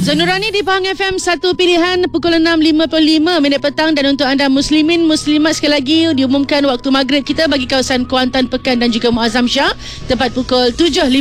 Zanurani di Pahang FM, satu pilihan pukul 6.55 minit petang. Dan untuk anda muslimin muslimat, sekali lagi diumumkan waktu maghrib kita bagi kawasan Kuantan, Pekan dan juga Muazzam Shah tepat pukul 7.50